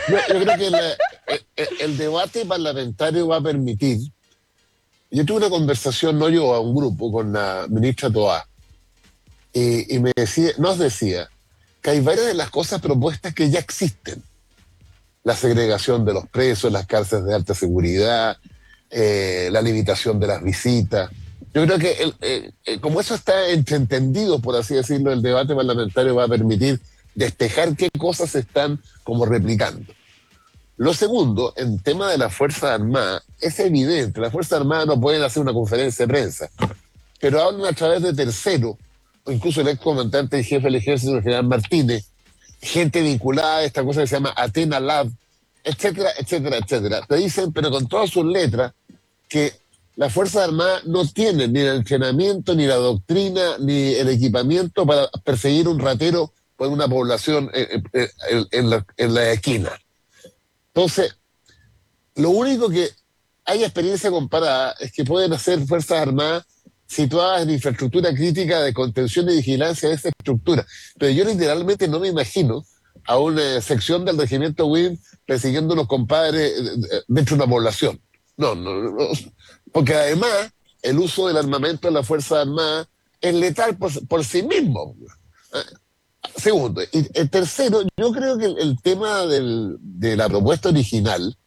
yo creo que el debate parlamentario va a permitir. Yo tuve una conversación, no yo, a un grupo con la ministra Toá, y nos decía que hay varias de las cosas propuestas que ya existen. La segregación de los presos, las cárceles de alta seguridad, la limitación de las visitas. Yo creo que como eso está entendido, por así decirlo, el debate parlamentario va a permitir despejar qué cosas se están como replicando. Lo segundo, en tema de las Fuerzas Armadas, es evidente, las Fuerzas Armadas no pueden hacer una conferencia de prensa, pero hablan a través de terceros, o incluso el ex comandante y jefe del ejército, el general Martínez, gente vinculada a esta cosa que se llama Athena Lab, etcétera, etcétera, etcétera. Te dicen, pero con todas sus letras, que las Fuerzas Armadas no tienen ni el entrenamiento, ni la doctrina, ni el equipamiento para perseguir un ratero por una población en la esquina. Entonces, lo único que hay experiencia comparada es que pueden hacer Fuerzas Armadas situadas en infraestructura crítica de contención y vigilancia de esa estructura. Pero yo literalmente no me imagino a una sección del regimiento WIM persiguiendo a los compadres dentro de una población. No, porque además el uso del armamento de las Fuerzas Armadas es letal por sí mismo. Segundo. Y el tercero, yo creo que el tema de la propuesta original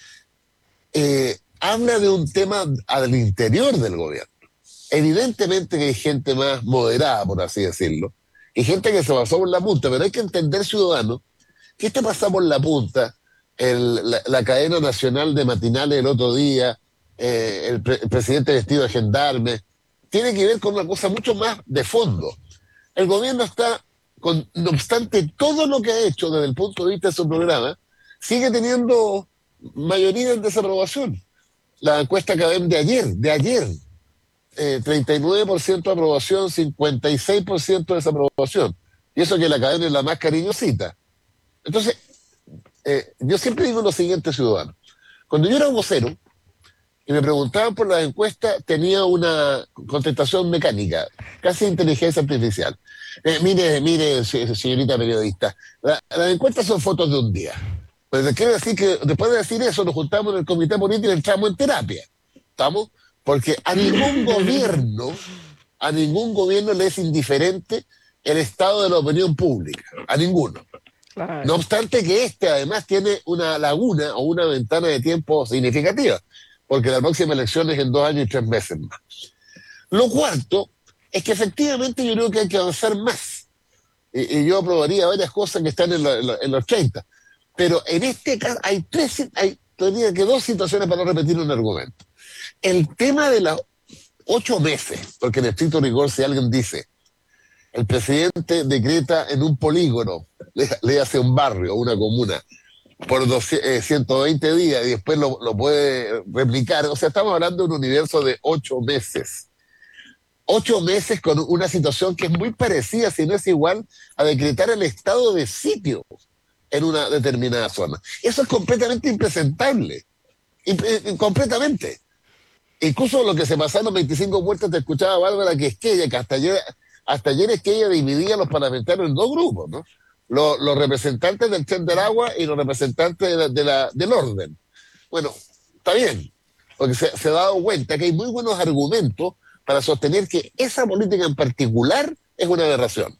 habla de un tema al interior del gobierno. Evidentemente que hay gente más moderada, por así decirlo, y gente que se pasó por la punta, pero hay que entender, ciudadanos, que este pasa por la punta, la cadena nacional de matinales el otro día, el presidente vestido de gendarme, tiene que ver con una cosa mucho más de fondo. El gobierno está, no obstante todo lo que ha hecho desde el punto de vista de su programa, sigue teniendo mayoría en desaprobación. La encuesta que ven de ayer, 39% de aprobación, 56% de desaprobación. Y eso que la cadena es la más cariñosita. Entonces, yo siempre digo lo siguiente, ciudadano. Cuando yo era vocero y me preguntaban por las encuestas, tenía una contestación mecánica, casi inteligencia artificial. Mire, señorita periodista, las encuestas son fotos de un día. Pues quiere decir que después de decir eso, nos juntamos en el comité político y entramos en terapia. ¿Estamos? Porque a ningún gobierno le es indiferente el estado de la opinión pública. A ninguno. Claro. No obstante que este además tiene una laguna o una ventana de tiempo significativa, porque la próxima elección es en 2 años y 3 meses más. Lo cuarto es que efectivamente yo creo que hay que avanzar más. Y yo aprobaría varias cosas que están en los 30. Pero en este caso hay tendría que 2 situaciones para no repetir un argumento. El tema de los 8 meses, porque en estricto rigor si alguien dice el presidente decreta en un polígono, le hace un barrio, una comuna, por 120 días y después lo puede replicar. O sea, estamos hablando de un universo de 8 meses. 8 meses con una situación que es muy parecida, si no es igual, a decretar el estado de sitio en una determinada zona. Eso es completamente impresentable. Completamente. Incluso lo que se pasaron 25 puertas, te escuchaba Bárbara Quisqueya, que hasta ayer Esquella dividía a los parlamentarios en 2 grupos, ¿no? Los representantes del Tren del Agua y los representantes del orden. Bueno, está bien, porque se ha dado cuenta que hay muy buenos argumentos para sostener que esa política en particular es una aberración.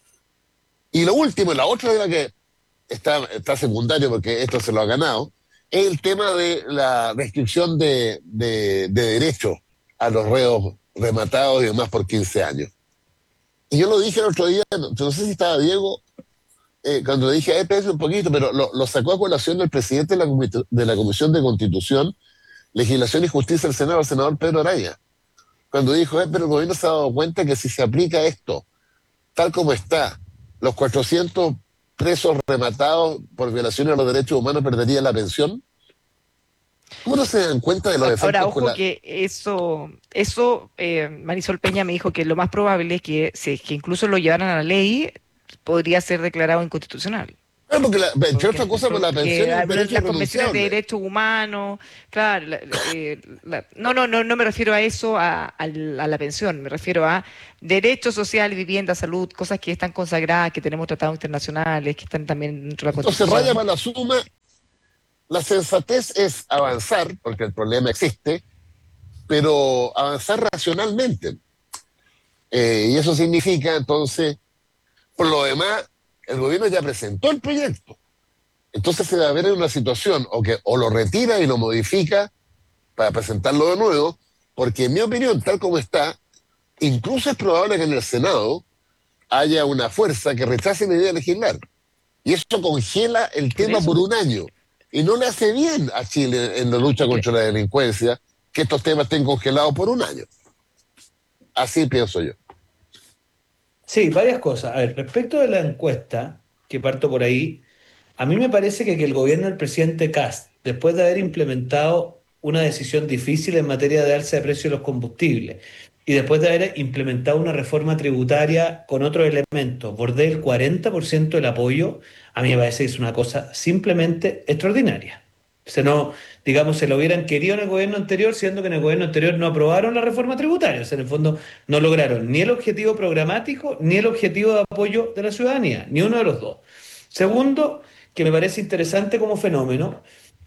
Y lo último, la otra de la que está secundario porque esto se lo ha ganado, es el tema de la restricción de derechos a los reos rematados y demás por 15 años. Y yo lo dije el otro día, no sé si estaba Diego, cuando le dije, espérese un poquito, pero lo sacó a colación el presidente de la Comisión de Constitución, Legislación y Justicia del Senado, el senador Pedro Araya, cuando dijo, pero el gobierno se ha dado cuenta que si se aplica esto, tal como está, los 400 presos rematados por violaciones a los derechos humanos perderían la pensión. ¿Cómo no se dan cuenta de los efectos? Ahora, ojo que eso Marisol Peña me dijo que lo más probable es que, que incluso lo llevaran a la ley, podría ser declarado inconstitucional. Claro, porque entre Porque, otras cosas, por la pensión es un derecho las convenciones de irrenunciable. derechos humanos, claro, no me refiero a eso, a la pensión, me refiero a derechos sociales, vivienda, salud, cosas que están consagradas, que tenemos tratados internacionales, que están también dentro de la Entonces raya Constitución. para la suma La sensatez es avanzar, porque el problema existe, pero avanzar racionalmente. Y eso significa, entonces, por lo demás, el gobierno ya presentó el proyecto. Entonces se va a ver en una situación o lo retira y lo modifica para presentarlo de nuevo, porque en mi opinión, tal como está, incluso es probable que en el Senado haya una fuerza que rechace la idea de legislar. Y eso congela el Por tema por eso. un año. Y no le hace bien a Chile en la lucha Y que, contra la delincuencia que estos temas estén congelados por un año. Así pienso yo. Sí, varias cosas. A ver, respecto de la encuesta, que parto por ahí, a mí me parece que el gobierno del presidente Kast, después de haber implementado una decisión difícil en materia de alza de precios de los combustibles y después de haber implementado una reforma tributaria con otros elementos, bordé el 40% del apoyo, a mí me parece que es una cosa simplemente extraordinaria. Se no, digamos, se lo hubieran querido en el gobierno anterior, siendo que en el gobierno anterior no aprobaron la reforma tributaria. O sea, en el fondo no lograron ni el objetivo programático ni el objetivo de apoyo de la ciudadanía, ni uno de los dos. Segundo, que me parece interesante como fenómeno,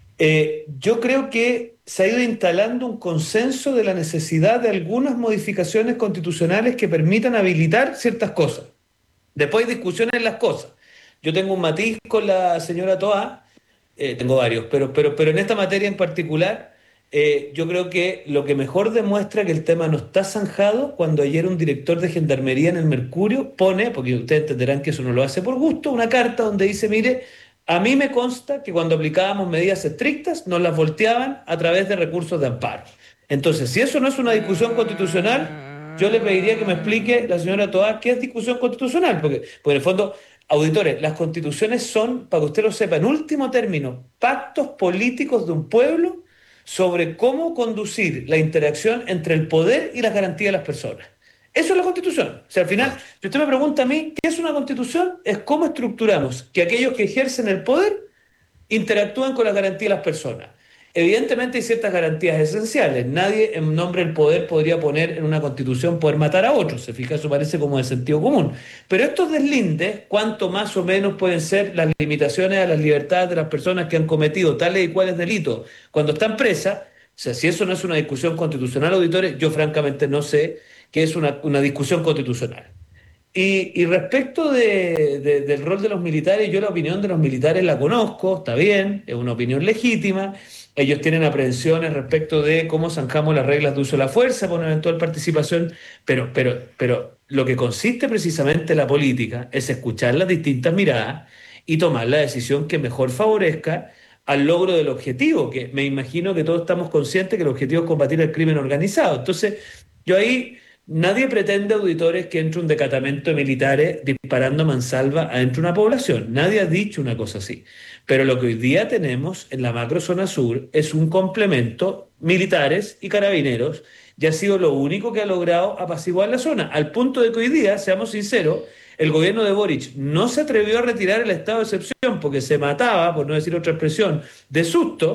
yo creo que se ha ido instalando un consenso de la necesidad de algunas modificaciones constitucionales que permitan habilitar ciertas cosas. Después hay discusiones en las cosas. Yo tengo un matiz con la señora Toa, tengo varios, pero en esta materia en particular, yo creo que lo que mejor demuestra que el tema no está zanjado, cuando ayer un director de gendarmería en el Mercurio pone, porque ustedes entenderán que eso no lo hace por gusto, una carta donde dice, mire, a mí me consta que cuando aplicábamos medidas estrictas nos las volteaban a través de recursos de amparo. Entonces, si eso no es una discusión constitucional, yo le pediría que me explique la señora Toá qué es discusión constitucional, porque en el fondo, auditores, las constituciones son, para que usted lo sepa, en último término, pactos políticos de un pueblo sobre cómo conducir la interacción entre el poder y las garantías de las personas. Eso es la constitución. O sea, al final, si usted me pregunta a mí, ¿qué es una constitución? Es cómo estructuramos que aquellos que ejercen el poder interactúan con las garantías de las personas. Evidentemente hay ciertas garantías esenciales. Nadie en nombre del poder podría poner en una constitución poder matar a otros. Se fija, eso parece como de sentido común. Pero estos deslindes, cuánto más o menos pueden ser las limitaciones a las libertades de las personas que han cometido tales y cuales delitos cuando están presas, o sea, si eso no es una discusión constitucional, auditores, yo francamente no sé qué es una discusión constitucional. Y respecto del rol de los militares, yo la opinión de los militares la conozco, está bien, es una opinión legítima. Ellos tienen aprehensiones respecto de cómo zanjamos las reglas de uso de la fuerza por una eventual participación, pero lo que consiste precisamente en la política es escuchar las distintas miradas y tomar la decisión que mejor favorezca al logro del objetivo, que me imagino que todos estamos conscientes que el objetivo es combatir el crimen organizado. Entonces, yo ahí... Nadie pretende, auditores, que entre un decatamento de militares disparando a mansalva adentro de una población. Nadie ha dicho una cosa así. Pero lo que hoy día tenemos en la macrozona sur es un complemento militares y carabineros y ha sido lo único que ha logrado apaciguar la zona. Al punto de que hoy día, seamos sinceros, el gobierno de Boric no se atrevió a retirar el estado de excepción porque se mataba, por no decir otra expresión, de susto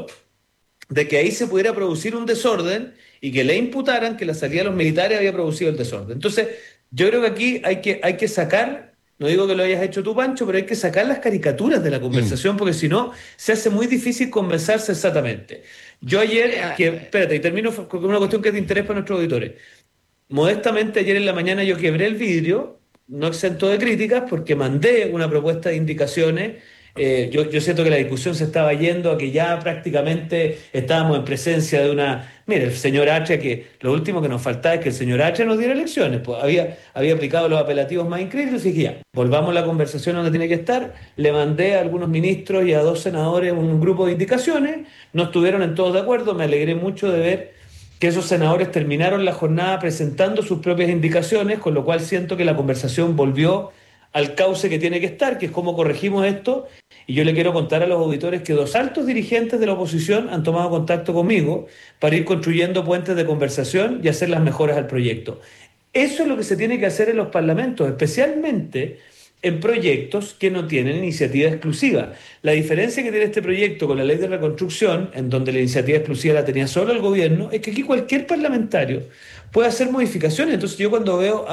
de que ahí se pudiera producir un desorden y que le imputaran que la salida de los militares había producido el desorden. Entonces, yo creo que aquí hay que sacar, no digo que lo hayas hecho tú, Pancho, pero hay que sacar las caricaturas de la Mm. conversación, porque si no, se hace muy difícil conversarse exactamente. Yo ayer, espérate, y termino con una cuestión que es de interés para nuestros auditores. Modestamente, ayer en la mañana yo quebré el vidrio, no exento de críticas, porque mandé una propuesta de indicaciones. Yo siento que la discusión se estaba yendo a que ya prácticamente estábamos en presencia de una... Mire, el señor Atria, que lo último que nos faltaba es que el señor Atria nos diera elecciones, pues había aplicado los apelativos más increíbles y dije, ya, volvamos a la conversación donde tiene que estar. Le mandé a algunos ministros y a dos senadores un grupo de indicaciones, no estuvieron en todos de acuerdo, me alegré mucho de ver que esos senadores terminaron la jornada presentando sus propias indicaciones, con lo cual siento que la conversación volvió al cauce que tiene que estar, que es cómo corregimos esto. Y yo le quiero contar a los auditores que dos altos dirigentes de la oposición han tomado contacto conmigo para ir construyendo puentes de conversación y hacer las mejoras al proyecto. Eso es lo que se tiene que hacer en los parlamentos, especialmente en proyectos que no tienen iniciativa exclusiva. La diferencia que tiene este proyecto con la ley de reconstrucción, en donde la iniciativa exclusiva la tenía solo el gobierno, es que aquí cualquier parlamentario puede hacer modificaciones. Entonces yo cuando veo a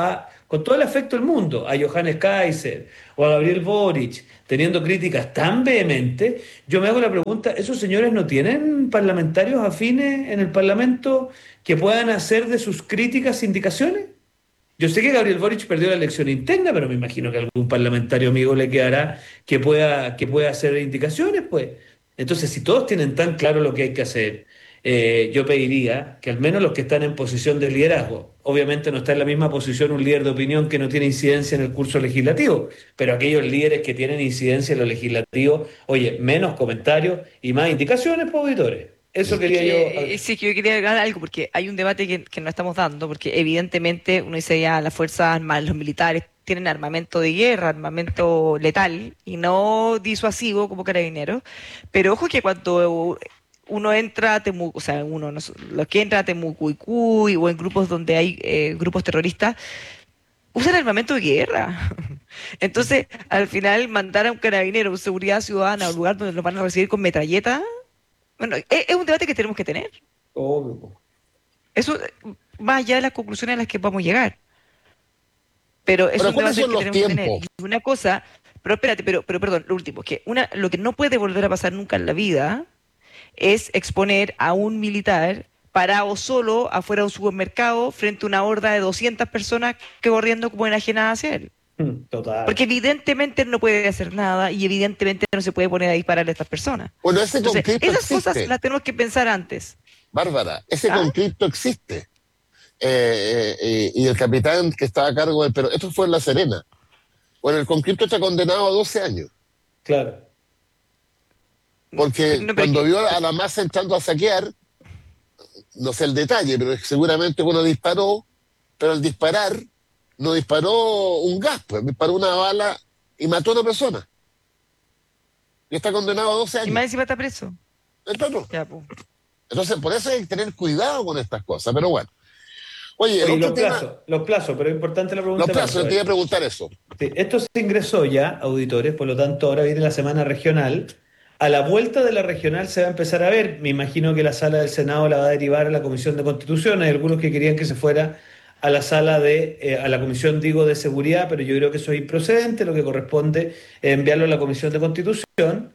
con todo el afecto del mundo, a Johannes Kaiser o a Gabriel Boric, teniendo críticas tan vehementes, yo me hago la pregunta, ¿esos señores no tienen parlamentarios afines en el Parlamento que puedan hacer de sus críticas indicaciones? Yo sé que Gabriel Boric perdió la elección interna, pero me imagino que algún parlamentario amigo le quedará que pueda hacer indicaciones, pues. Entonces, si todos tienen tan claro lo que hay que hacer, yo pediría que al menos los que están en posición de liderazgo, obviamente no está en la misma posición un líder de opinión que no tiene incidencia en el curso legislativo, pero aquellos líderes que tienen incidencia en lo legislativo, oye, menos comentarios y más indicaciones, pues, auditores. Eso quería yo. Sí, que yo quería agregar algo, porque hay un debate que no estamos dando, porque evidentemente uno dice ya las fuerzas armadas, los militares tienen armamento de guerra, armamento letal y no disuasivo como carabineros, pero ojo que cuando uno entra a Temuco, o sea, los que entran a Temucuicui o en grupos donde hay grupos terroristas, usan armamento de guerra. Entonces, al final, mandar a un carabinero, un seguridad ciudadana a un lugar donde lo van a recibir con metralleta, bueno, es un debate que tenemos que tener. Obvio. Eso, más allá de las conclusiones a las que vamos a llegar. Pero es Pero un ¿cuáles debate son que los tenemos que tener. tiempos? Y una cosa, pero espérate, pero perdón, lo último, que lo que no puede volver a pasar nunca en la vida es exponer a un militar parado solo afuera de un supermercado frente a una horda de 200 personas que corriendo como enajenadas hacia él. Total. Porque evidentemente él no puede hacer nada y evidentemente no se puede poner a disparar a estas personas. Bueno, ese Entonces, conflicto esas cosas existe, las tenemos que pensar antes. Bárbara, ese ¿Ah? conflicto existe. Y el capitán que estaba a cargo del... Pero esto fue en La Serena. Bueno, el conflicto está condenado a 12 años, Claro. porque No, pero cuando vio a la masa entrando a saquear, no sé el detalle, pero seguramente uno disparó, pero al disparar no disparó un gas, pues disparó una bala y mató a una persona. Y está condenado a 12 y más años. encima está preso. Entonces, Ya, pues. por eso hay que tener cuidado con estas cosas. Pero bueno, oye, el Oye, otro tema, los plazos, pero es importante la los pregunta de plazos, Marco. yo te iba a preguntar eso. Sí, esto se ingresó ya, auditores, por lo tanto ahora viene la semana regional. A la vuelta de la regional se va a empezar a ver, me imagino que la sala del Senado la va a derivar a la Comisión de Constitución, hay algunos que querían que se fuera a la a la Comisión, digo, de Seguridad, pero yo creo que eso es improcedente, lo que corresponde es enviarlo a la Comisión de Constitución.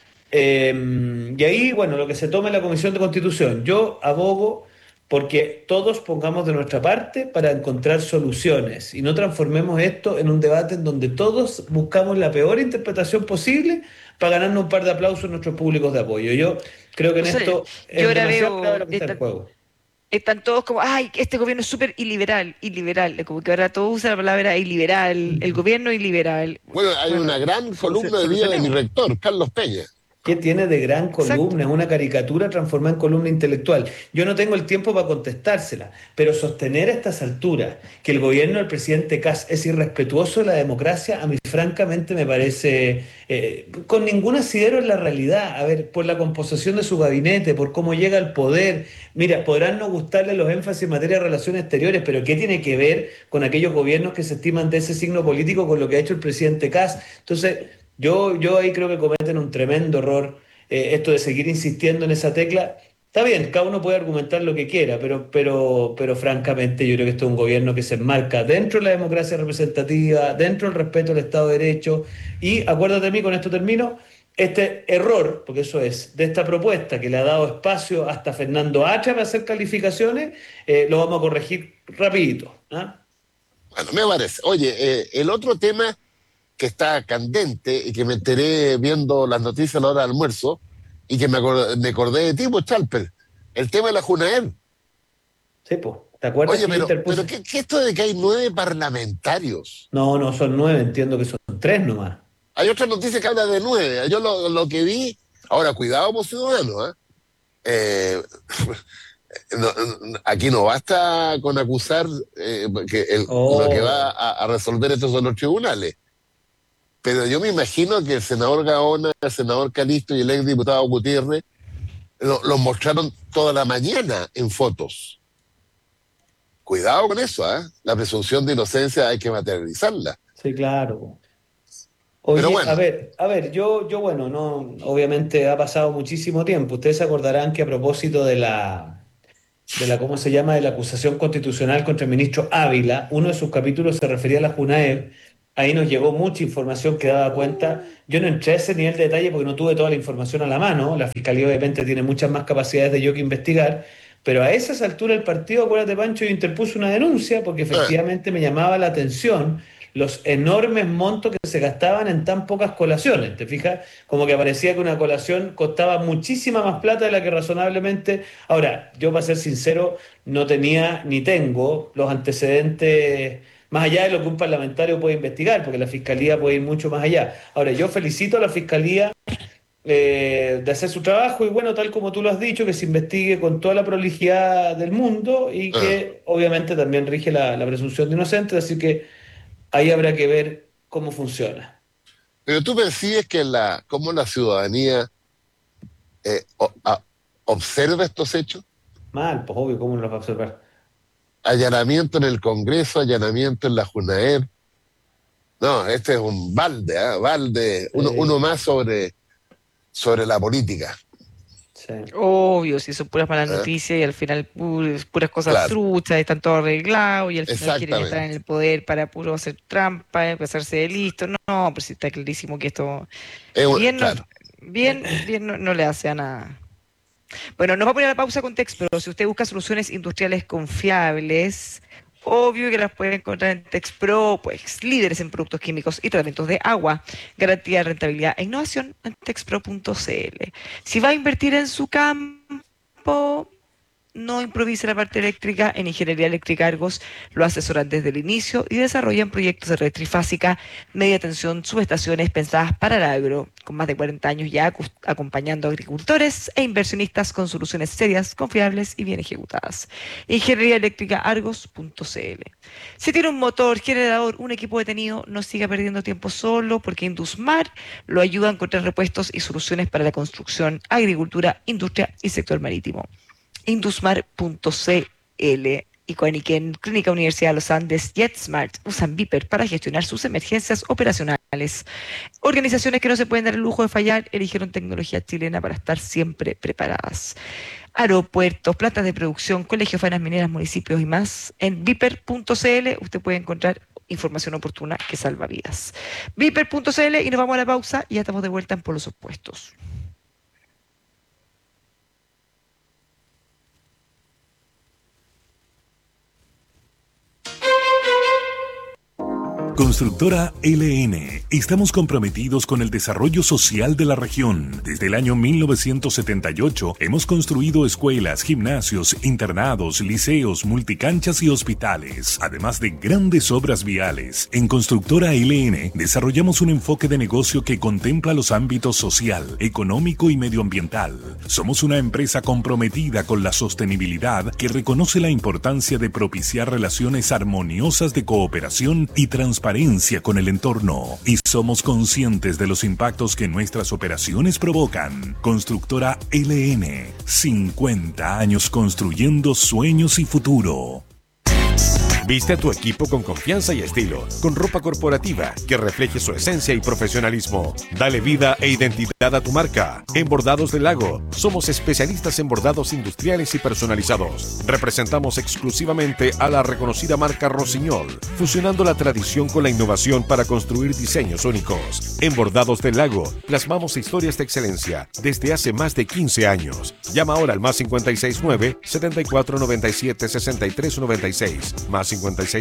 Y ahí, bueno, lo que se tome en la Comisión de Constitución, yo abogo porque todos pongamos de nuestra parte para encontrar soluciones y no transformemos esto en un debate en donde todos buscamos la peor interpretación posible para ganarnos un par de aplausos en nuestros públicos de apoyo. Yo creo que en O sea, esto yo es ahora demasiado grave veo, lo que está en juego. están todos como, ay, este gobierno es súper iliberal, iliberal, como que ahora todos usan la palabra iliberal, el gobierno iliberal. Bueno, hay Bueno, una gran columna de vida de mi solucionemos. rector, Carlos Peña. ¿Qué tiene de gran Exacto. columna? Es una caricatura transformada en columna intelectual. Yo no tengo el tiempo para contestársela, pero sostener a estas alturas que el gobierno del presidente Kast es irrespetuoso de la democracia, a mí francamente me parece con ningún asidero en la realidad. A ver, por la composición de su gabinete, por cómo llega al poder. Mira, podrán no gustarle los énfasis en materia de relaciones exteriores, pero ¿qué tiene que ver con aquellos gobiernos que se estiman de ese signo político con lo que ha hecho el presidente Kast? Entonces... Yo ahí creo que cometen un tremendo error, esto de seguir insistiendo en esa tecla. Está bien, cada uno puede argumentar lo que quiera, pero francamente yo creo que esto es un gobierno que se enmarca dentro de la democracia representativa, dentro del respeto al Estado de Derecho. Y acuérdate de mí, con esto termino, este error, porque eso es, de esta propuesta que le ha dado espacio hasta Fernando Hacha para hacer calificaciones, lo vamos a corregir rapidito. ¿Ah? Bueno, me parece. Oye, el otro tema que está candente y que me enteré viendo las noticias a la hora del almuerzo y que me acordé de ti, pues, Chalper, el tema de la Junaed. Sí, pues, ¿te acuerdas Oye, que yo pero interpuse? ¿qué esto de que hay 9 parlamentarios? No, no son 9, entiendo que son 3 nomás. Hay otra noticia que habla de 9. Yo lo que vi, ahora cuidado como ciudadano, ¿eh? Eh, aquí no basta con acusar que lo que va Oh, a resolver estos son los tribunales. Pero yo me imagino que el senador Gaona, el senador Calisto y el exdiputado Gutiérrez los mostraron toda la mañana en fotos. Cuidado con eso, ¿eh? La presunción de inocencia hay que materializarla. sí, claro. Pero Oye, bueno, bueno, no, obviamente ha pasado muchísimo tiempo. Ustedes se acordarán que a propósito de ¿cómo se llama?, de la acusación constitucional contra el ministro Ávila. Uno de sus capítulos se refería a la Junaev. Ahí nos llegó mucha información que daba cuenta. Yo no entré a ese nivel de detalle porque no tuve toda la información a la mano. La Fiscalía obviamente tiene muchas más capacidades de yo que investigar. Pero a esas alturas el partido, acuérdate, Pancho, interpuso una denuncia porque Ah, efectivamente me llamaba la atención los enormes montos que se gastaban en tan pocas colaciones. ¿Te fijas? Como que parecía que una colación costaba muchísima más plata de la que razonablemente. Ahora, yo para ser sincero, no tenía ni tengo los antecedentes más allá de lo que un parlamentario puede investigar, porque la fiscalía puede ir mucho más allá. Ahora, yo felicito a la fiscalía de hacer su trabajo y bueno, tal como tú lo has dicho, que se investigue con toda la prolijidad del mundo y ah. que obviamente también rige la presunción de inocente, así que ahí habrá que ver cómo funciona. Pero tú percibes que cómo la ciudadanía observa estos hechos. Mal, pues obvio, ¿cómo no lo va a observar? Allanamiento en el Congreso, allanamiento en la Junaer. No, este es un balde, ¿ah? Balde, uno Sí, más sobre la política. sí. Obvio, si son puras malas ¿Ah? noticias y al final puras cosas Claro, truchas, están todo arreglado y al final quieren estar en exactamente. el poder para puro hacer trampa, empezarse de listo. No, pero sí está clarísimo que esto bien no, Claro. bien no, no le hace a nada. Bueno, nos va a poner la pausa con Texpro. Si usted busca soluciones industriales confiables, obvio que las puede encontrar en Texpro, pues líderes en productos químicos y tratamientos de agua. Garantía, rentabilidad e innovación en texpro.cl. Si va a invertir en su campo, no improvise la parte eléctrica. En Ingeniería Eléctrica Argos lo asesoran desde el inicio y desarrollan proyectos de red trifásica, media tensión, subestaciones pensadas para el agro, con más de 40 años ya acompañando a agricultores e inversionistas con soluciones serias, confiables y bien ejecutadas. Ingeniería Eléctrica Argos.cl. Si tiene un motor, generador, un equipo detenido, no siga perdiendo tiempo solo, porque Indusmar lo ayuda a encontrar repuestos y soluciones para la construcción, agricultura, industria y sector marítimo. Indusmar.cl. Y Coeniken, Clínica Universidad de los Andes, JetSmart usan Viper para gestionar sus emergencias operacionales. Organizaciones que no se pueden dar el lujo de fallar eligieron tecnología chilena para estar siempre preparadas. Aeropuertos, plantas de producción, colegios, faenas mineras, municipios y más. En viper.cl usted puede encontrar información oportuna que salva vidas. Viper.cl, y nos vamos a la pausa y ya estamos de vuelta en Por los Opuestos. Constructora LN. Estamos comprometidos con el desarrollo social de la región. Desde el año 1978 hemos construido escuelas, gimnasios, internados, liceos, multicanchas y hospitales, además de grandes obras viales. En Constructora LN desarrollamos un enfoque de negocio que contempla los ámbitos social, económico y medioambiental. Somos una empresa comprometida con la sostenibilidad que reconoce la importancia de propiciar relaciones armoniosas de cooperación y transparencia con el entorno, y somos conscientes de los impactos que nuestras operaciones provocan. Constructora LN, 50 años construyendo sueños y futuro. Viste a tu equipo con confianza y estilo, con ropa corporativa que refleje su esencia y profesionalismo. Dale vida e identidad a tu marca. En Bordados del Lago, somos especialistas en bordados industriales y personalizados. Representamos exclusivamente a la reconocida marca Rossignol, fusionando la tradición con la innovación para construir diseños únicos. En Bordados del Lago, plasmamos historias de excelencia desde hace más de 15 años. Llama ahora al más 569-7497-6396, más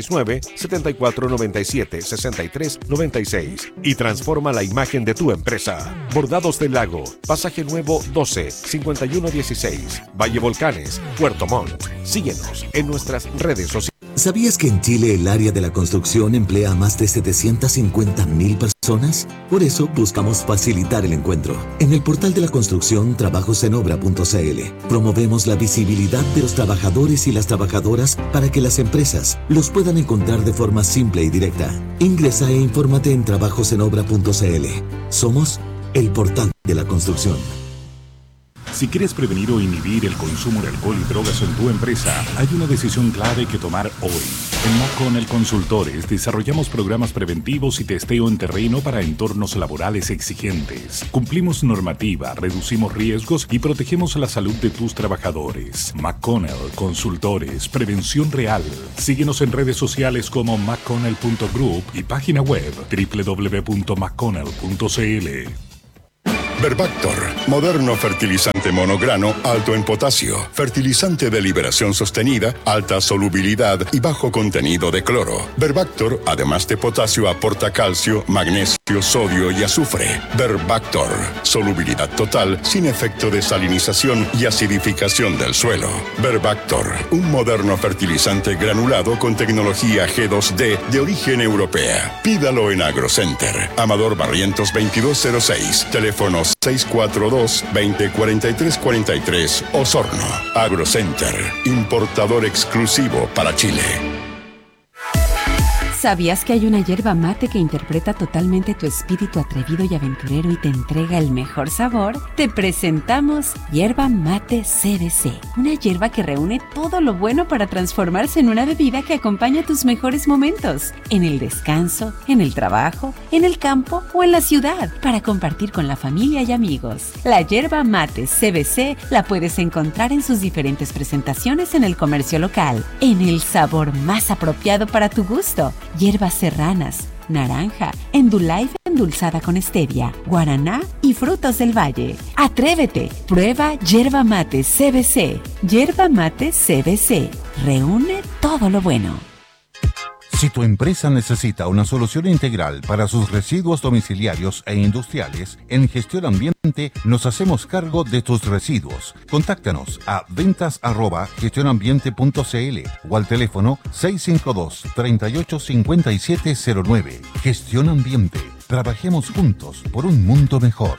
569-7497-6396 y transforma la imagen de tu empresa. Bordados del Lago, Pasaje Nuevo 12, 5116, Valle Volcanes, Puerto Montt. Síguenos en nuestras redes sociales. ¿Sabías que en Chile el área de la construcción emplea a más de 750.000 personas? Por eso buscamos facilitar el encuentro. En el portal de la construcción trabajosenobra.cl promovemos la visibilidad de los trabajadores y las trabajadoras para que las empresas los puedan encontrar de forma simple y directa. Ingresa e infórmate en trabajosenobra.cl. Somos el portal de la construcción. Si quieres prevenir o inhibir el consumo de alcohol y drogas en tu empresa, hay una decisión clave que tomar hoy. En McConnell Consultores desarrollamos programas preventivos y testeo en terreno para entornos laborales exigentes. Cumplimos normativa, reducimos riesgos y protegemos la salud de tus trabajadores. McConnell Consultores, prevención real. Síguenos en redes sociales como mcconnell.group y página web www.mcconnell.cl. Verbactor, moderno fertilizante monograno alto en potasio, fertilizante de liberación sostenida, alta solubilidad y bajo contenido de cloro. Verbactor, además de potasio, aporta calcio, magnesio, sodio y azufre. Verbactor, solubilidad total, sin efecto de salinización y acidificación del suelo. Verbactor, un moderno fertilizante granulado con tecnología G2D de origen europea. Pídalo en AgroCenter. Amador Barrientos 2206, teléfono 642-2043-43, Osorno. AgroCenter, importador exclusivo para Chile. ¿Sabías que hay una yerba mate que interpreta totalmente tu espíritu atrevido y aventurero y te entrega el mejor sabor? Te presentamos Yerba Mate CBC, una yerba que reúne todo lo bueno para transformarse en una bebida que acompaña tus mejores momentos, en el descanso, en el trabajo, en el campo o en la ciudad, para compartir con la familia y amigos. La Yerba Mate CBC la puedes encontrar en sus diferentes presentaciones en el comercio local, en el sabor más apropiado para tu gusto. Hierbas serranas, naranja, Endullife endulzada con stevia, guaraná y frutos del valle. ¡Atrévete! Prueba Yerba Mate CBC. Yerba Mate CBC. Reúne todo lo bueno. Si tu empresa necesita una solución integral para sus residuos domiciliarios e industriales, en Gestión Ambiente nos hacemos cargo de tus residuos. Contáctanos a ventas@gestionambiente.cl o al teléfono 652-385709. Gestión Ambiente. Trabajemos juntos por un mundo mejor.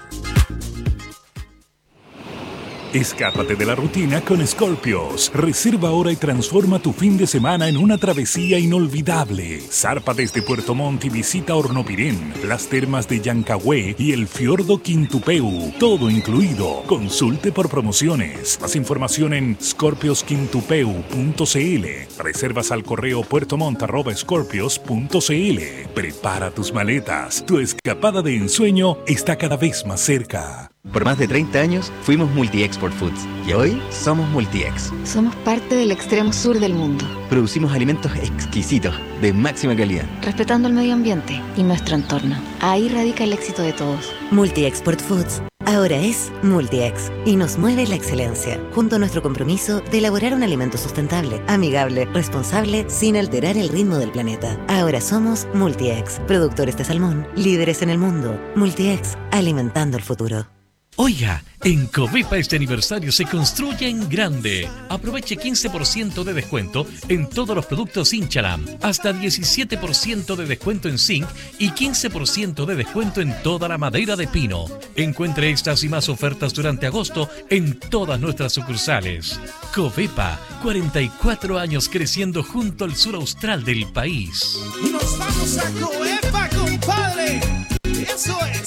Escápate de la rutina con Scorpios. Reserva ahora y transforma tu fin de semana en una travesía inolvidable. Zarpa desde Puerto Montt y visita Hornopirén, las termas de Yancahue y el fiordo Quintupeu. Todo incluido. Consulte por promociones. Más información en scorpiosquintupeu.cl. Reservas al correo puertomont@scorpios.cl. Prepara tus maletas. Tu escapada de ensueño está cada vez más cerca. Por más de 30 años fuimos Multi-Export Foods y hoy somos Multi-Ex. Somos parte del extremo sur del mundo. Producimos alimentos exquisitos, de máxima calidad. Respetando el medio ambiente y nuestro entorno. Ahí radica el éxito de todos. Multi-Export Foods ahora es Multi-Ex y nos mueve la excelencia, junto a nuestro compromiso de elaborar un alimento sustentable, amigable, responsable, sin alterar el ritmo del planeta. Ahora somos Multi-Ex, productores de salmón, líderes en el mundo. Multi-Ex, alimentando el futuro. Oiga, en Covepa este aniversario se construye en grande. Aproveche 15% de descuento en todos los productos Inchalam, hasta 17% de descuento en zinc y 15% de descuento en toda la madera de pino. Encuentre estas y más ofertas durante agosto en todas nuestras sucursales. Covepa, 44 años creciendo junto al sur austral del país. ¡Nos vamos a Covepa, compadre! ¡Eso es!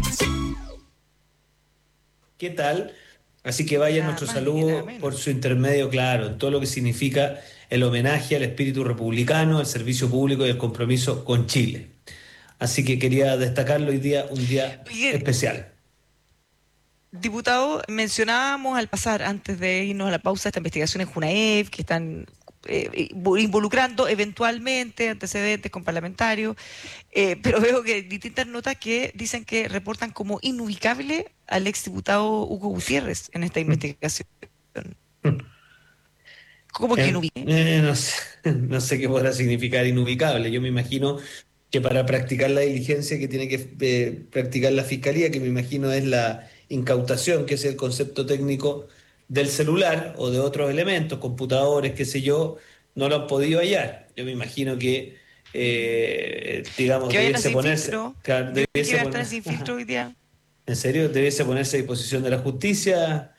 ¿Qué tal? Así que vaya nuestro saludo por su intermedio, claro, en todo lo que significa el homenaje al espíritu republicano, al servicio público y el compromiso con Chile. Así que quería destacarlo hoy día, un día especial. Diputado, mencionábamos al pasar, antes de irnos a la pausa, esta investigación en Junaev, que están involucrando eventualmente antecedentes con parlamentarios, pero veo que distintas notas que dicen que reportan como inubicable al exdiputado Hugo Gutiérrez en esta investigación. ¿Cómo que inubicable? No sé qué podrá significar inubicable. Yo me imagino que para practicar la diligencia que tiene que practicar la Fiscalía, que me imagino es la incautación, que es el concepto técnico del celular o de otros elementos, computadores, qué sé yo, no lo han podido hallar. Yo me imagino que, digamos, debiese ponerse... sin filtro hoy día. ¿En serio? Debiese ponerse a disposición de la justicia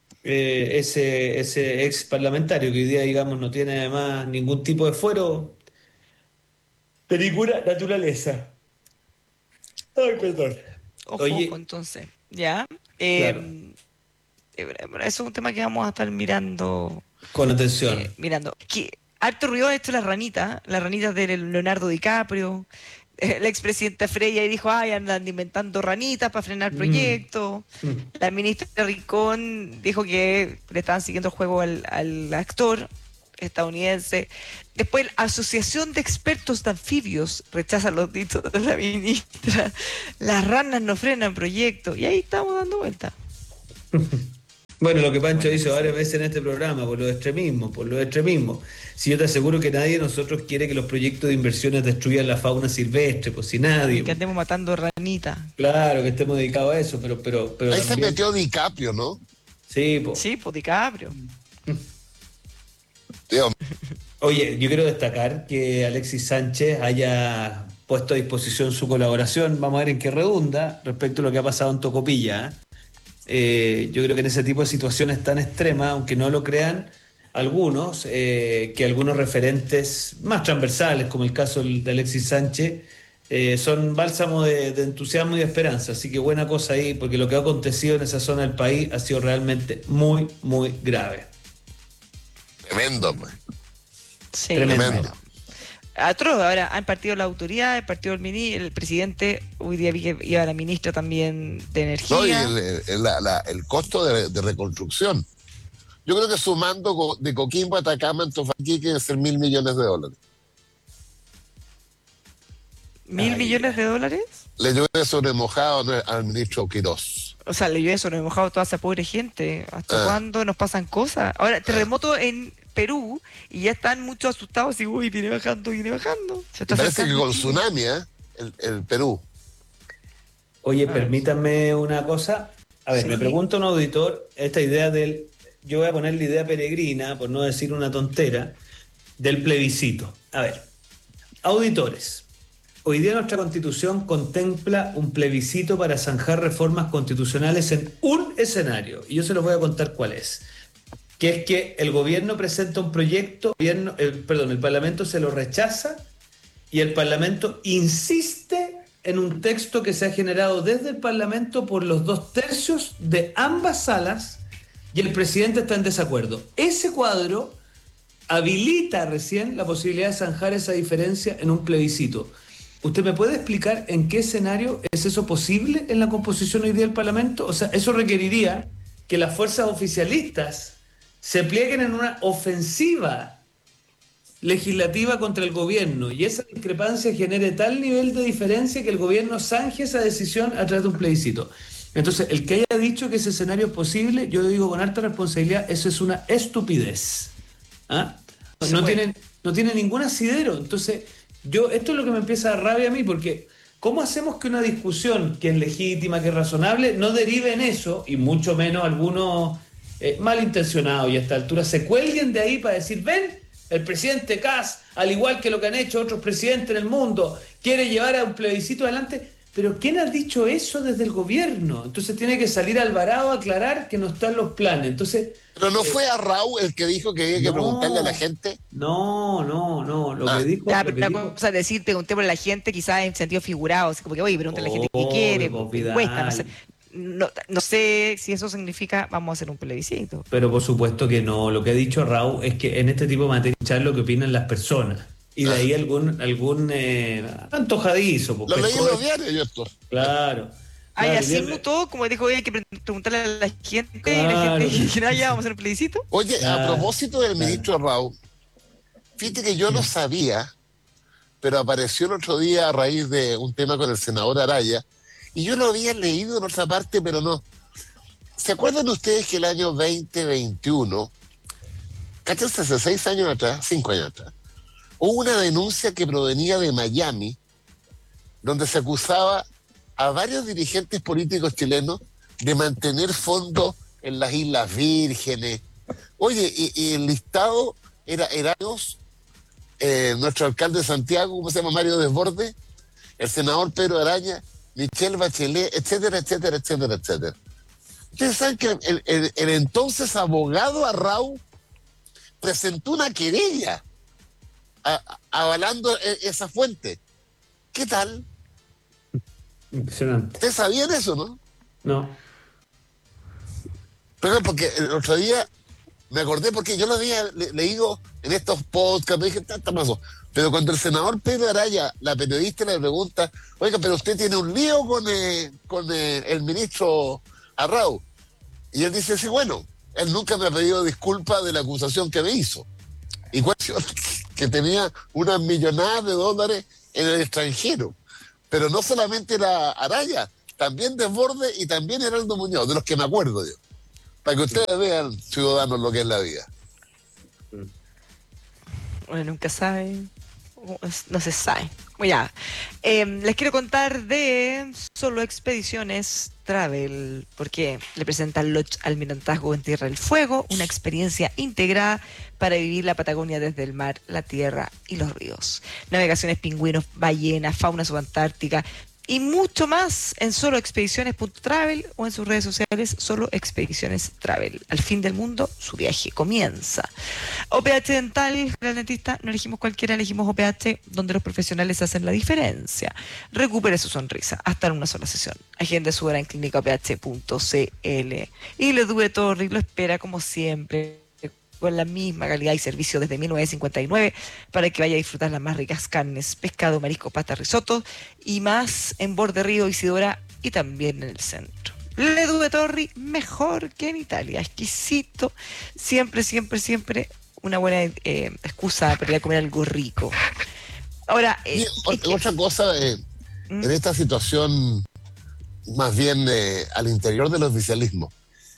ese ex parlamentario que hoy día, digamos, no tiene además ningún tipo de fuero de ninguna naturaleza. Ay, perdón. Ojo, Oye, entonces, ¿ya? Claro. Eso es un tema que vamos a estar mirando. Con atención. Harto ruido esto las ranitas de Leonardo DiCaprio. La expresidenta Freya y dijo, andan inventando ranitas para frenar proyectos. La ministra Rincón dijo que le estaban siguiendo el juego al actor estadounidense. Después, la Asociación de Expertos de Anfibios rechaza los dichos de la ministra. Las ranas no frenan proyectos. Y ahí estamos dando vuelta. Bueno, lo que Pancho hizo varias veces en este programa, por los extremismos. Si yo te aseguro que nadie de nosotros quiere que los proyectos de inversiones destruyan la fauna silvestre, pues si nadie. Que andemos matando ranitas. Claro, que estemos dedicados a eso, pero ahí también... se metió DiCaprio, ¿no? Sí, pues. Sí, pues DiCaprio. Oye, yo quiero destacar que Alexis Sánchez haya puesto a disposición su colaboración, vamos a ver en qué redunda, respecto a lo que ha pasado en Tocopilla. Yo creo que en ese tipo de situaciones tan extremas, aunque no lo crean algunos, que algunos referentes más transversales, como el caso de Alexis Sánchez, son bálsamo de entusiasmo y de esperanza. Así que buena cosa ahí, porque lo que ha acontecido en esa zona del país ha sido realmente muy, muy grave. Tremendo, pues. Sí, tremendo. Atroz, ahora han partido la autoridad, el presidente, hoy día vi que iba la ministra también de Energía. No, y el costo de reconstrucción. Yo creo que sumando de Coquimbo a Atacama, Antofagasta, que ser $1.000 millones. ¿$1.000 millones? Le llueve sobre mojado al ministro Quirós. O sea, le llueve sobre mojado a toda esa pobre gente. ¿Hasta cuándo nos pasan cosas? Ahora, terremoto en Perú y ya están muchos asustados y viene bajando. Parece que con tsunami, el Perú. Oye, permítanme una cosa. A ver, me pregunta un auditor esta idea yo voy a poner la idea peregrina, por no decir una tontera, del plebiscito. A ver, auditores, hoy día nuestra Constitución contempla un plebiscito para zanjar reformas constitucionales en un escenario, y yo se los voy a contar cuál es. Que es que el gobierno presenta un proyecto, el Parlamento se lo rechaza y el Parlamento insiste en un texto que se ha generado desde el Parlamento por los 2/3 de ambas salas y el presidente está en desacuerdo. Ese cuadro habilita recién la posibilidad de zanjar esa diferencia en un plebiscito. ¿Usted me puede explicar en qué escenario es eso posible en la composición hoy día del Parlamento? O sea, eso requeriría que las fuerzas oficialistas se plieguen en una ofensiva legislativa contra el gobierno y esa discrepancia genere tal nivel de diferencia que el gobierno zanje esa decisión a través de un plebiscito. Entonces, el que haya dicho que ese escenario es posible, yo digo con alta responsabilidad, eso es una estupidez. No tiene ningún asidero. Entonces, esto es lo que me empieza a dar rabia a mí, porque ¿cómo hacemos que una discusión que es legítima, que es razonable, no derive en eso, y mucho menos algunos malintencionados y a esta altura se cuelguen de ahí para decir, ven, el presidente Kast, al igual que lo que han hecho otros presidentes en el mundo, quiere llevar a un plebiscito adelante? Pero ¿quién ha dicho eso desde el gobierno? Entonces tiene que salir Alvarado a aclarar que no están los planes. Entonces, ¿pero no fue a Raúl el que dijo que había que preguntarle a la gente? No. Lo que dijo... Una cosa es decir, preguntémosle a la gente quizás en sentido figurado, así como que, oye, pregúntale a la gente qué quiere, cuesta, no sé si eso significa vamos a hacer un plebiscito. Pero por supuesto que no. Lo que ha dicho Raúl es que en este tipo de materia lo que opinan las personas. Y de ahí algún antojadizo. Lo leí en los diarios yo esto. Claro. Así mutó, como dijo, hay que preguntarle a la gente, y la gente dice, ya vamos a hacer un plebiscito. Oye, a propósito del ministro Raúl, fíjate que yo no sabía, pero apareció el otro día a raíz de un tema con el senador Araya, y yo lo había leído en otra parte, pero no. ¿Se acuerdan ustedes que el año 2021, cáchense, hace 6 años atrás, 5 años atrás, hubo una denuncia que provenía de Miami, donde se acusaba a varios dirigentes políticos chilenos de mantener fondos en las Islas Vírgenes? Oye, y el listado era nuestro alcalde de Santiago, ¿cómo se llama? Mario Desbordes, el senador Pedro Araña, Michelle Bachelet, etcétera, etcétera, etcétera, etcétera. Ustedes saben que el entonces abogado Arrau presentó una querella avalando esa fuente. ¿Qué tal? Impresionante. ¿Ustedes sabían eso, no? No. Pero porque el otro día me acordé porque yo lo había leído en estos podcasts, me dije, tanta pasó. Pero cuando el senador Pedro Araya, la periodista, le pregunta, oiga, pero usted tiene un lío con el ministro Arrau. Y él dice, sí, bueno, él nunca me ha pedido disculpas de la acusación que me hizo. Y que tenía unas millonadas de dólares en el extranjero. Pero no solamente era Araya, también Desborde y también Heraldo Muñoz, de los que me acuerdo yo. Para que ustedes vean, ciudadanos, lo que es la vida. Bueno, nunca sabe. No se sabe. Bueno, ya. Les quiero contar de Solo Expediciones Travel, porque le presenta el Lodge Almirantazgo en Tierra del Fuego, una experiencia integrada para vivir la Patagonia desde el mar, la tierra y los ríos. Navegaciones, pingüinos, ballenas, fauna subantártica y mucho más en soloexpediciones.travel o en sus redes sociales Solo Expediciones Travel. Al fin del mundo, su viaje comienza. OPH Dental, el dentista, no elegimos cualquiera, elegimos OPH, donde los profesionales hacen la diferencia. Recupere su sonrisa, hasta en una sola sesión. Agende su hora en clínicaoph.cl. Y Le Due Torri lo espera como siempre, con la misma calidad y servicio desde 1959, para que vaya a disfrutar las más ricas carnes, pescado, marisco, pasta, risotto y más en Borde Río, Isidora y también en el centro. Le Due Torri, mejor que en Italia, exquisito, siempre una buena excusa para ir a comer algo rico. Ahora, otra cosa, en esta situación, más bien al interior del oficialismo,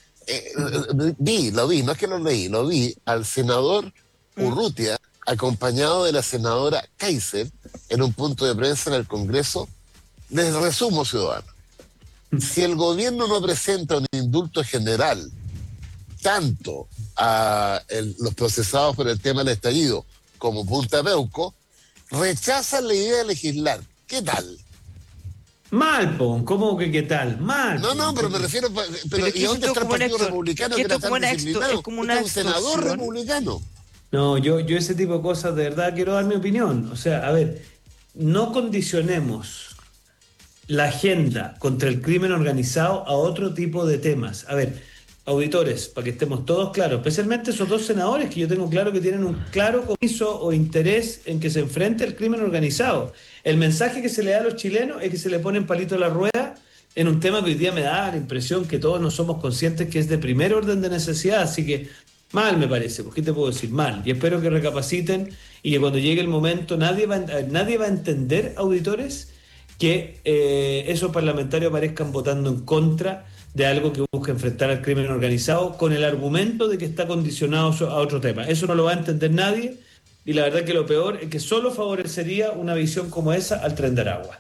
lo vi, no es que lo leí, lo vi al senador Urrutia, acompañado de la senadora Kaiser, en un punto de prensa en el Congreso. Les resumo, ciudadanos. Si el gobierno no presenta un indulto general, tanto a los procesados por el tema del estallido como Punta Peuco, rechazan la idea de legislar. ¿Qué tal? Mal, Pon, ¿cómo que qué tal? Mal. No, pero me refiero, ¿y dónde está el Partido Republicano que era tan disciplinado? Es como una un senador republicano. No, yo ese tipo de cosas de verdad quiero dar mi opinión. O sea, a ver, no condicionemos la agenda contra el crimen organizado a otro tipo de temas. A ver, auditores, para que estemos todos claros, especialmente esos dos senadores que yo tengo claro que tienen un claro compromiso o interés en que se enfrente el crimen organizado. El mensaje que se le da a los chilenos es que se le ponen palito a la rueda en un tema que hoy día me da la impresión que todos no somos conscientes que es de primer orden de necesidad, así que mal me parece, ¿por qué te puedo decir? Mal, y espero que recapaciten y que cuando llegue el momento nadie va a entender, auditores, que esos parlamentarios aparezcan votando en contra de algo que busca enfrentar al crimen organizado con el argumento de que está condicionado a otro tema. Eso no lo va a entender nadie y la verdad que lo peor es que solo favorecería una visión como esa al Tren de Aragua.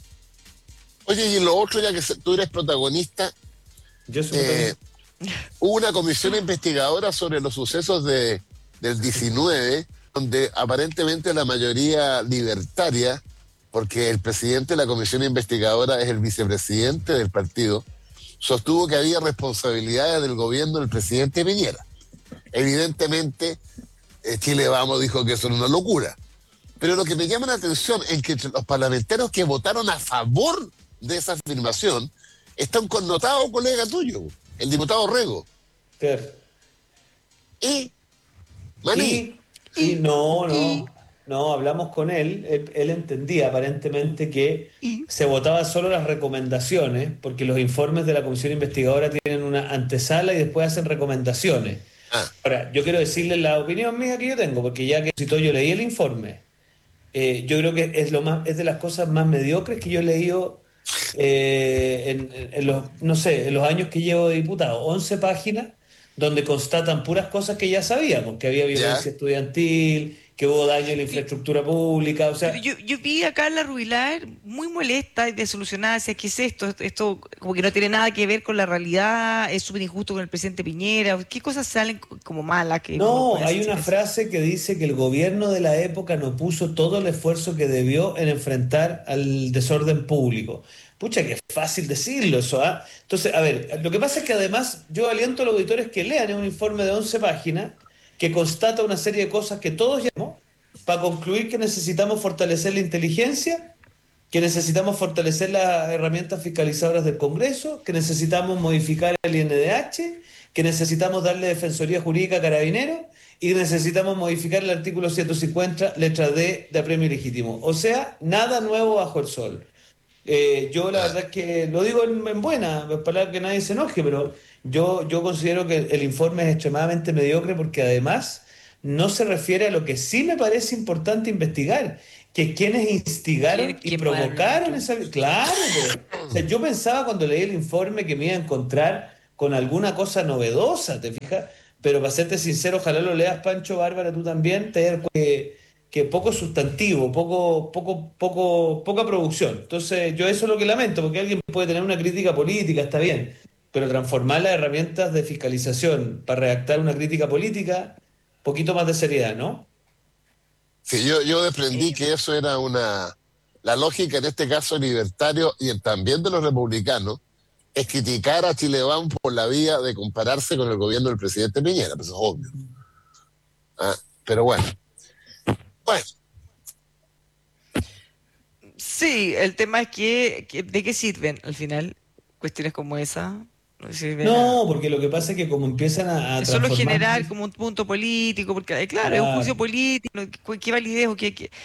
Oye, y lo otro, ya que tú eres protagonista, yo soy protagonista. Hubo una comisión investigadora sobre los sucesos del 19, donde aparentemente la mayoría libertaria, porque el presidente de la comisión investigadora es el vicepresidente del partido, sostuvo que había responsabilidades del gobierno del presidente Piñera. Evidentemente, Chile Vamos dijo que eso era una locura. Pero lo que me llama la atención es que los parlamentarios que votaron a favor de esa afirmación está un connotado colega tuyo, el diputado Rego. Claro. Y, Maní. No, hablamos con él, él entendía aparentemente que se votaba solo las recomendaciones, porque los informes de la comisión investigadora tienen una antesala y después hacen recomendaciones. Ahora, yo quiero decirles la opinión mía que yo tengo, porque ya que yo leí el informe, yo creo que es de las cosas más mediocres que yo he leído en los años que llevo de diputado. 11 páginas donde constatan puras cosas que ya sabíamos, que había violencia estudiantil, que hubo daño en la infraestructura pública, o sea... Yo vi a Carla Rubilar muy molesta y desilusionada, decía, ¿qué es esto? Esto como que no tiene nada que ver con la realidad, es súper injusto con el presidente Piñera, ¿qué cosas salen como malas? No, hay una frase que dice que el gobierno de la época no puso todo el esfuerzo que debió en enfrentar al desorden público. Pucha, que es fácil decirlo eso, ¿ah? Entonces, a ver, lo que pasa es que además yo aliento a los auditores que lean un informe de 11 páginas que constata una serie de cosas que todos llamamos para concluir que necesitamos fortalecer la inteligencia que necesitamos fortalecer las herramientas fiscalizadoras del Congreso, que necesitamos modificar el INDH, que necesitamos darle defensoría jurídica a Carabineros y necesitamos modificar el artículo 150, letra D, de apremio ilegítimo. O sea, nada nuevo bajo el sol. Yo la verdad es que lo digo en buena, para que nadie se enoje, pero yo considero que el informe es extremadamente mediocre porque además no se refiere a lo que sí me parece importante investigar, que quienes instigaron y provocaron esa... Claro, pero, o sea, yo pensaba cuando leí el informe que me iba a encontrar con alguna cosa novedosa, ¿te fijas? Pero para serte sincero, ojalá lo leas, Pancho, Bárbara, tú también, te das cuenta que poco sustantivo, poca producción. Entonces, yo eso es lo que lamento, porque alguien puede tener una crítica política, está bien, pero transformar las herramientas de fiscalización para redactar una crítica política, poquito más de seriedad, ¿no? Sí, yo desprendí que eso era la lógica en este caso libertario y también de los republicanos, es criticar a Chile Vamos por la vía de compararse con el gobierno del presidente Piñera, pues es obvio. Pero bueno. Sí, el tema es que ¿de qué sirven al final cuestiones como esa? No sirve No, porque lo que pasa es que como empiezan a solo transformar... generar como un punto político, porque claro, es un juicio político, ¿qué validez o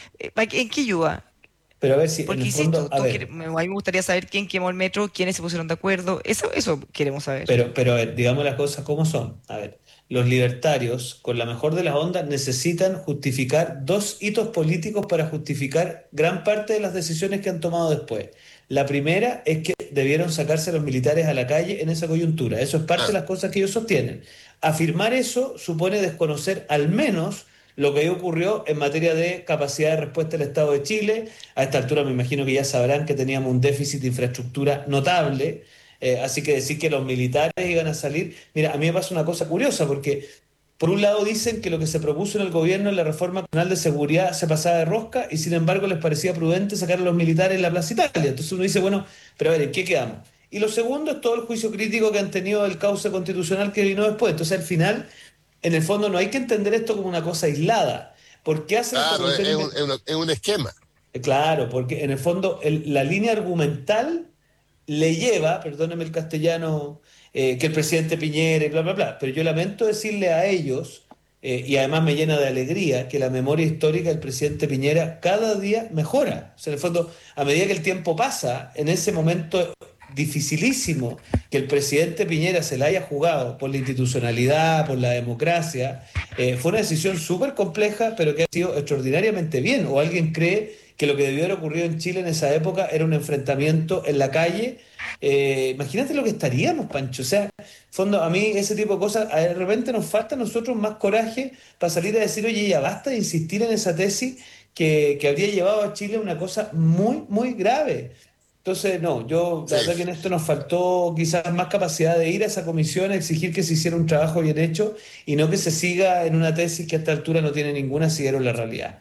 en qué ayuda? Pero a ver si Porque en el fondo, insisto, a mí me gustaría saber quién quemó el metro, quiénes se pusieron de acuerdo, eso queremos saber. Pero a ver, digamos las cosas como son. A ver, los libertarios, con la mejor de las ondas, necesitan justificar 2 hitos políticos para justificar gran parte de las decisiones que han tomado después. La primera es que debieron sacarse a los militares a la calle en esa coyuntura. Eso es parte de las cosas que ellos sostienen. Afirmar eso supone desconocer al menos lo que ahí ocurrió en materia de capacidad de respuesta del Estado de Chile. A esta altura me imagino que ya sabrán que teníamos un déficit de infraestructura notable, así que decir que los militares iban a salir... Mira, a mí me pasa una cosa curiosa, porque por un lado dicen que lo que se propuso en el gobierno en la reforma nacional de seguridad se pasaba de rosca y sin embargo les parecía prudente sacar a los militares en la Plaza Italia. Entonces uno dice, bueno, pero a ver, ¿en qué quedamos? Y lo segundo es todo el juicio crítico que han tenido el cauce constitucional que vino después. Entonces al final... En el fondo no hay que entender esto como una cosa aislada. ¿Por qué hacen Claro, es un esquema. Claro, porque en el fondo la línea argumental le lleva, perdóneme el castellano, que el presidente Piñera y bla, bla, bla. Pero yo lamento decirle a ellos, y además me llena de alegría, que la memoria histórica del presidente Piñera cada día mejora. O sea, en el fondo, a medida que el tiempo pasa, en ese momento dificilísimo que el presidente Piñera se la haya jugado por la institucionalidad, por la democracia, fue una decisión súper compleja, pero que ha sido extraordinariamente bien. ¿O alguien cree que lo que debió haber ocurrido en Chile en esa época era un enfrentamiento en la calle? Imagínate lo que estaríamos, Pancho. O sea, en fondo, a mí ese tipo de cosas, de repente nos falta a nosotros más coraje para salir a decir, oye, ya basta de insistir en esa tesis que habría llevado a Chile a una cosa muy, muy grave. Entonces, no, la verdad que en esto nos faltó quizás más capacidad de ir a esa comisión a exigir que se hiciera un trabajo bien hecho y no que se siga en una tesis que a esta altura no tiene ninguna asidero en la realidad.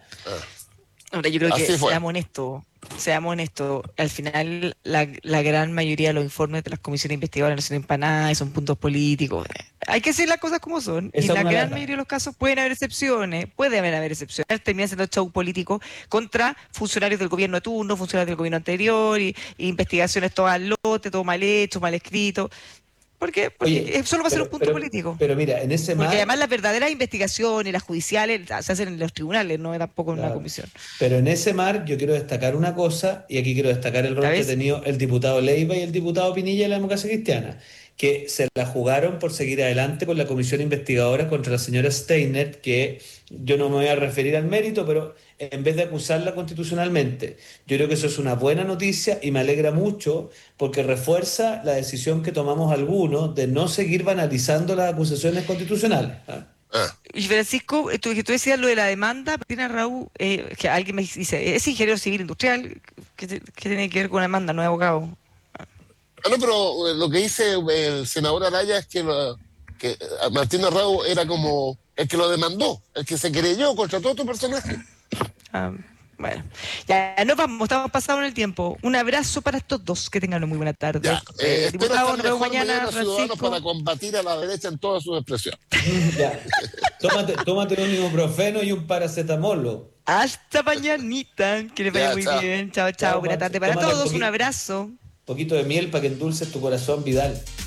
Ahora, yo creo que seamos honestos, al final la gran mayoría de los informes de las comisiones investigadoras no sirven para nada y son puntos políticos. Hay que decir las cosas como son. Y en la gran mayoría de los casos pueden haber excepciones, termina siendo show político contra funcionarios del gobierno de turno, funcionarios del gobierno anterior y investigaciones todas al lote, todo mal hecho, mal escrito. Porque Oye, solo va a ser un punto político. Pero mira, en ese Porque además las verdaderas investigaciones, las judiciales, se hacen en los tribunales, no tampoco en una comisión. Pero en ese mar yo quiero destacar una cosa, y aquí quiero destacar el rol que ha tenido el diputado Leiva y el diputado Pinilla de la Democracia Cristiana, que se la jugaron por seguir adelante con la comisión investigadora contra la señora Steiner, que yo no me voy a referir al mérito, pero en vez de acusarla constitucionalmente, yo creo que eso es una buena noticia y me alegra mucho porque refuerza la decisión que tomamos algunos de no seguir banalizando las acusaciones constitucionales. Y Francisco, tú decías lo de la demanda, Martina Raúl, que alguien me dice, es ingeniero civil industrial, ¿qué tiene que ver con la demanda? No es abogado. No, pero lo que dice el senador Araya es que Martín Arrau era como el que lo demandó, el que se creyó contra todo tu personaje. Bueno, ya nos vamos, estamos pasados en el tiempo. Un abrazo para estos dos, que tengan una muy buena tarde. Espero estar mejor mañana, Francisco, para combatir a la derecha en todas sus expresiones. Tómate un ibuprofeno y un paracetamol. Hasta mañanita. Que les vaya Ya, muy chao. bien. Chao, chao. Buena tarde para Tómate todos. un Un abrazo. poquito de miel para que endulces tu corazón, Vidal.